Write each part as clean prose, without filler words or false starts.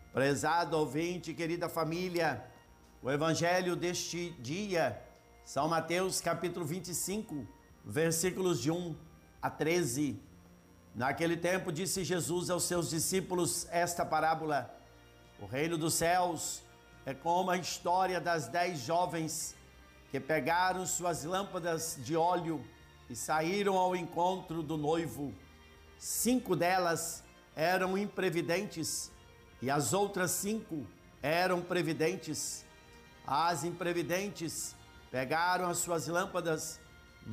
Prezado ouvinte, querida família, o evangelho deste dia, São Mateus capítulo 25, versículos de 1 a 13. Naquele tempo disse Jesus aos seus discípulos esta parábola: o reino dos céus é como a história das 10 jovens que pegaram suas lâmpadas de óleo e saíram ao encontro do noivo. 5 delas eram imprevidentes e as outras 5 eram previdentes. As imprevidentes pegaram as suas lâmpadas,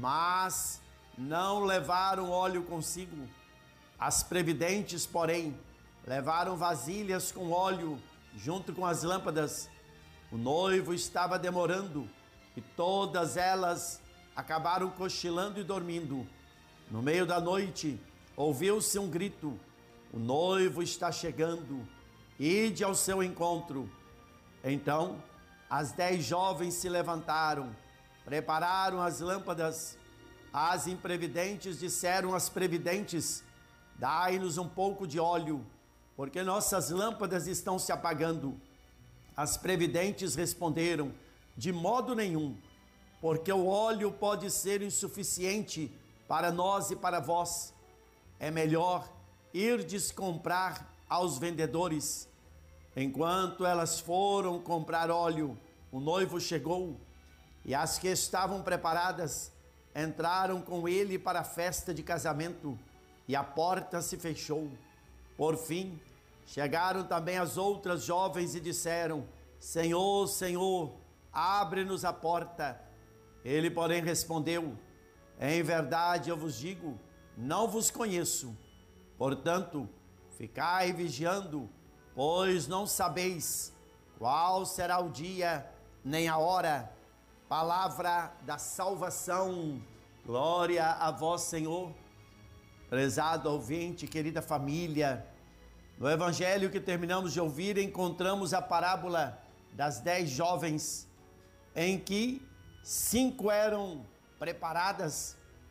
mas não levaram óleo consigo. As previdentes, porém, levaram vasilhas com óleo junto com as lâmpadas. O noivo estava demorando e todas elas acabaram cochilando e dormindo. No meio da noite, ouviu-se um grito: o noivo está chegando, ide ao seu encontro. Então, as 10 jovens se levantaram, prepararam as lâmpadas. As imprevidentes disseram às previdentes: dai-nos um pouco de óleo, porque nossas lâmpadas estão se apagando. As previdentes responderam: de modo nenhum, porque o óleo pode ser insuficiente para nós e para vós. É melhor irdes comprar aos vendedores. Enquanto elas foram comprar óleo, o noivo chegou, e as que estavam preparadas entraram com ele para a festa de casamento, e a porta se fechou. Por fim, chegaram também as outras jovens e disseram: Senhor, Senhor, abre-nos a porta. Ele, porém, respondeu: em verdade eu vos digo, não vos conheço. Portanto, ficai vigiando, pois não sabeis qual será o dia nem a hora. Palavra da salvação. Glória a vós, Senhor. Prezado ouvinte, querida família, no evangelho que terminamos de ouvir, encontramos a parábola das 10 jovens, em que 5 eram preparadas